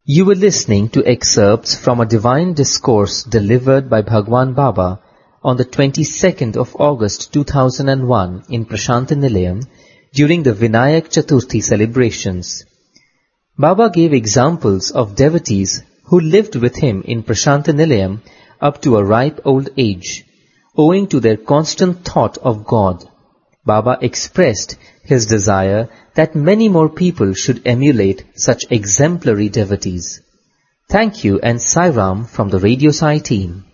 You were listening to excerpts from a divine discourse delivered by Bhagwan Baba on the 22nd of August 2001 in Prashantinilayam during the Vinayak Chaturthi celebrations. Baba gave examples of devotees who lived with him in Prashantinilayam up to a ripe old age, owing to their constant thought of God. Baba expressed his desire that many more people should emulate such exemplary devotees. Thank you and Sai Ram from the Radio Sai team.